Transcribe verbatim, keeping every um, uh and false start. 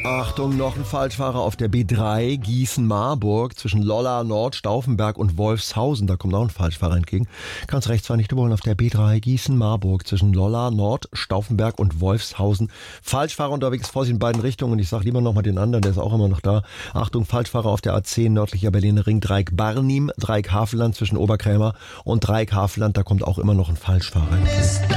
Achtung, noch ein Falschfahrer auf der B drei Gießen-Marburg zwischen Lolla, Nord, Stauffenberg und Wolfshausen. Da kommt auch ein Falschfahrer entgegen. Ganz rechts fahren nicht wollen auf der B drei Gießen-Marburg zwischen Lolla, Nord, Stauffenberg und Wolfshausen. Falschfahrer unterwegs, Vorsicht in beiden Richtungen. Und ich sage lieber nochmal den anderen, der ist auch immer noch da. Achtung, Falschfahrer auf der A zehn nördlicher Berliner Ring, Dreieck Barnim, Dreieck Havelland zwischen Oberkrämer und Dreieck Havelland. Da kommt auch immer noch ein Falschfahrer entgegen.